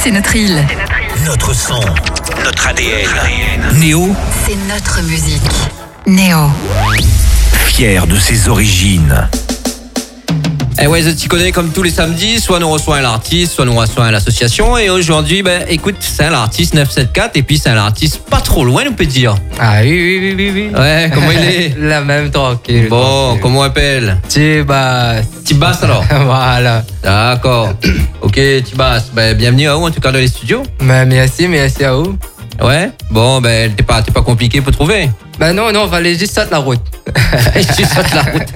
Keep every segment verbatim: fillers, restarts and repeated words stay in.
c'est notre île. Notre son, notre A D N. Néo, C'est notre musique. Néo. fier de ses origines. Eh ouais, je t'y connais comme tous les samedis, soit nous reçoit un artiste, soit nous reçoit un l'association. Et aujourd'hui, ben écoute, c'est un artiste neuf cent soixante-quatorze et puis c'est un artiste pas trop loin, on peut dire. Ah oui, oui, oui, oui, oui. Ouais, comment il est? La même tranquille. Bon, tranquille. comment on appelle? Tibas. Tibas alors. Voilà. D'accord. Ok, Tibas, ben bienvenue à vous en tout cas dans les studios. Mais merci, merci à vous. Ouais. Bon, ben t'es pas, t'es pas compliqué pour trouver. Ben non, non, on va aller juste sauter la route. Je saute la route.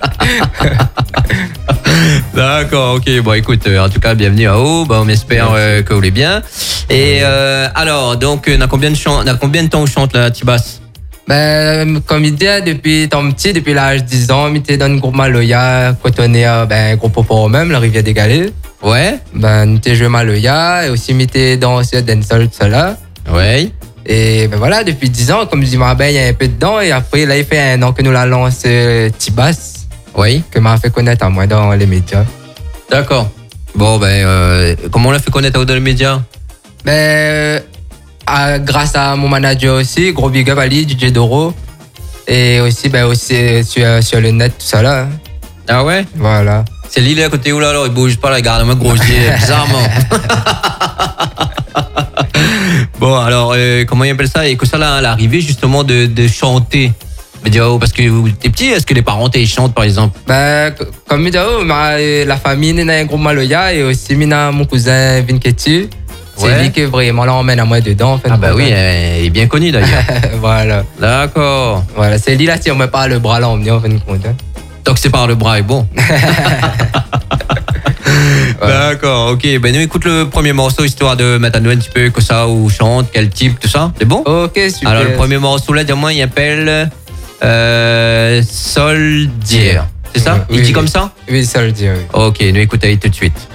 D'accord, ok. Bon, écoute, euh, en tout cas, bienvenue à vous. Bon, on espère euh, que vous allez bien. Et euh, alors, donc, euh, dans combien de chan- dans combien de temps on chante là, Tibas? Ben, comme il dit, depuis tant petit, depuis l'âge de dix ans, j'étais dans le groupe Maloya, quand on est à ben, groupe Popo même, la rivière des Galets. Ouais. Ben, j'étais joué Maloya et aussi j'étais dans ce dancehall, tout ça là. Ouais. Et ben voilà, depuis dix ans, comme je dis, ben, il y a un peu dedans. Et après, là, il fait un an que nous l'a lancé Tibas, Oui. que m'a fait connaître à moi dans les médias. D'accord. Bon, ben, euh, comment on l'a fait connaître à vous dans les médias? Ben, à- grâce à mon manager aussi, gros big up à lui, D J Doro. Et aussi, ben, aussi sur, sur le net, tout ça là. Ah ouais? Voilà. C'est l'île à côté où là, alors il bouge pas, là, regarde-moi, gros yeux, bizarrement. Bon, alors, euh, comment il appelle ça? Et que ça, là, à l'arrivée, justement, de, de chanter. Mais dis, oh, parce que vous êtes petit, est-ce que les parents ils chantent, par exemple? Ben, c- comme je dis, oh, ma- la famille est dans un groupe Maloya et aussi mina, mon cousin Vinketu. C'est Ouais. lui qui vraiment l'emmène à moi dedans. En fait, Ah bah oui, Voilà. il est bien connu d'ailleurs. voilà. D'accord. Voilà, c'est lui là, si on me pas le bras là, on me dit en fin de compte. hein. Donc c'est par le bras est bon. D'accord, ok. Ben nous écoute le premier morceau histoire de mettre à nous un petit peu que ça où chante, quel type, tout ça. C'est bon? Ok, super. Alors le premier morceau là, dis-moi, il appelle euh, Soldier. C'est ça? Oui, Il dit oui. comme ça? Oui, ça le dit, oui. Ok, nous écoutons tout de suite.